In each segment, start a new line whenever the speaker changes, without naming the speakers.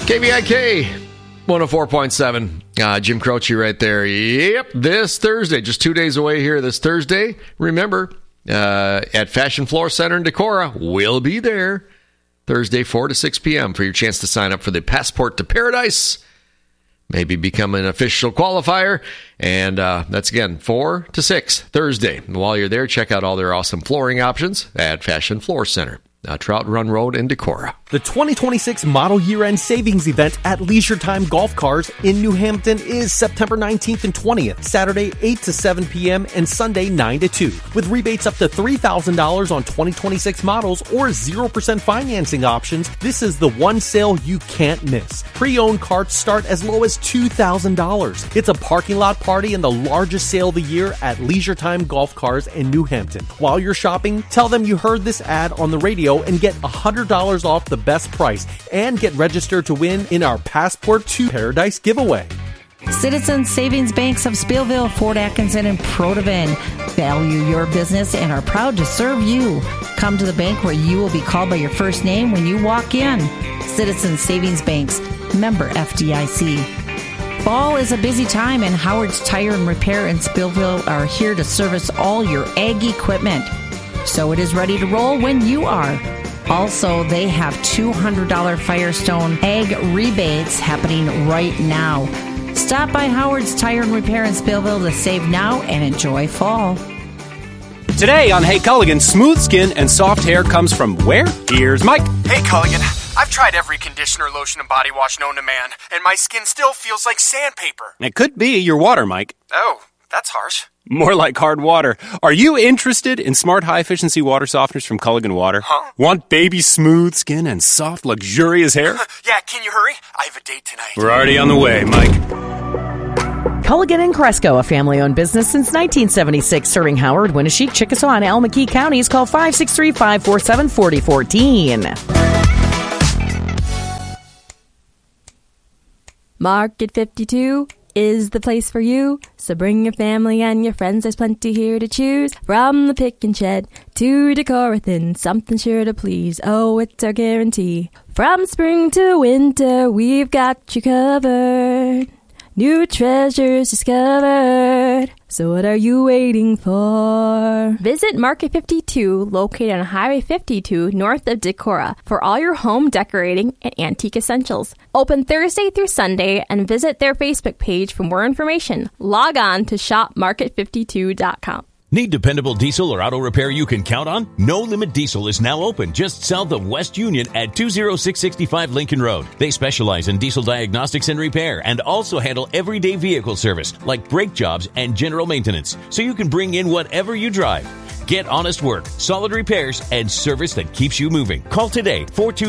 KVIK 104.7. Jim Croce right there. Yep, this Thursday, just 2 days away here this Thursday. Remember, at Fashion Floor Center in Decorah, we'll be there Thursday, 4 to 6 p.m. for your chance to sign up for the Passport to Paradise. Maybe become an official qualifier. And that's, again, 4 to 6 Thursday. And while you're there, check out all their awesome flooring options at Fashion Floor Center. Trout Run Road in Decorah.
The 2026 Model Year-End Savings Event at Leisure Time Golf Cars in New Hampton is September 19th and 20th, Saturday 8 to 7 p.m. and Sunday 9 to 2. With rebates up to $3,000 on 2026 models or 0% financing options, this is the one sale you can't miss. Pre-owned carts start as low as $2,000. It's a parking lot party and the largest sale of the year at Leisure Time Golf Cars in New Hampton. While you're shopping, tell them you heard this ad on the radio and get $100 off the best price and get registered to win in our Passport to Paradise giveaway.
Citizens Savings Banks of Spillville, Fort Atkinson, and Protivin value your business and are proud to serve you. Come to the bank where you will be called by your first name when you walk in. Citizens Savings Banks, member FDIC. Fall is a busy time, and Howard's Tire and Repair in Spillville are here to service all your ag equipment. So it is ready to roll when you are. Also, they have $200 Firestone Ag rebates happening right now. Stop by Howard's Tire and Repair in Spillville to save now and enjoy fall.
Today on Hey Culligan, smooth skin and soft hair comes from where? Here's Mike.
Hey Culligan, I've tried every conditioner, lotion, and body wash known to man, and my skin still feels like sandpaper.
It could be your water, Mike.
Oh, that's harsh.
More like hard water. Are you interested in smart, high-efficiency water softeners from Culligan Water?
Huh?
Want baby smooth skin and soft, luxurious hair?
Yeah, can you hurry? I have a date tonight.
We're already on the way, Mike.
Culligan and Cresco, a family-owned business since 1976, serving Howard, Winneshiek, Chickasaw, and Almaquee counties. Call 563-547-4014.
Market 52 is the place for you. So bring your family and your friends, there's plenty here to choose. From the pick and shed to Decorathin, something sure to please. Oh, it's our guarantee. From spring to winter, we've got you covered. New treasures discovered. So what are you waiting for? Visit Market 52, located on Highway 52, north of Decorah, for all your home decorating and antique essentials. Open Thursday through Sunday, and visit their Facebook page for more information. Log on to shopmarket52.com.
Need dependable diesel or auto repair you can count on? No Limit Diesel is now open just south of West Union at 20665 Lincoln Road. They specialize in diesel diagnostics and repair and also handle everyday vehicle service like brake jobs and general maintenance, so you can bring in whatever you drive. Get honest work, solid repairs, and service that keeps you moving. Call today,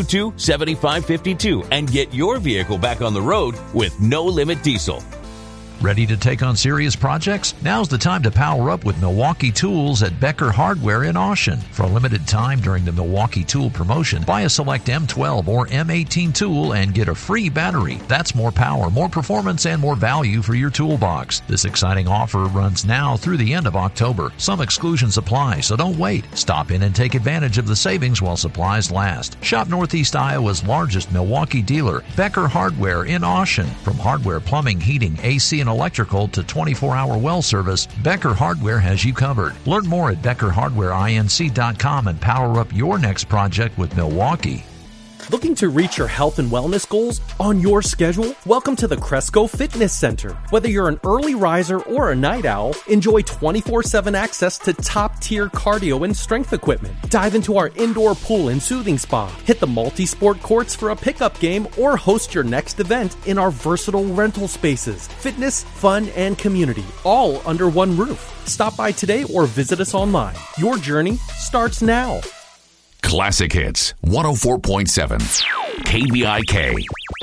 422-7552, and get your vehicle back on the road with No Limit Diesel.
Ready to take on serious projects? Now's the time to power up with Milwaukee Tools at Becker Hardware in Austin. For a limited time during the Milwaukee Tool promotion, buy a select M12 or M18 tool and get a free battery. That's more power, more performance, and more value for your toolbox. This exciting offer runs now through the end of October. Some exclusions apply, so don't wait. Stop in and take advantage of the savings while supplies last. Shop Northeast Iowa's largest Milwaukee dealer, Becker Hardware in Austin. From hardware, plumbing, heating, AC, and electrical to 24-hour well service, Becker Hardware has you covered. Learn more at BeckerHardwareInc.com and power up your next project with Milwaukee.
Looking to reach your health and wellness goals on your schedule? Welcome to the Cresco Fitness Center. Whether you're an early riser or a night owl, enjoy 24/7 access to top-tier cardio and strength equipment. Dive into our indoor pool and soothing spa. Hit the multi-sport courts for a pickup game or host your next event in our versatile rental spaces. Fitness, fun, and community, all under one roof. Stop by today or visit us online. Your journey starts now.
Classic Hits 104.7 KVIK.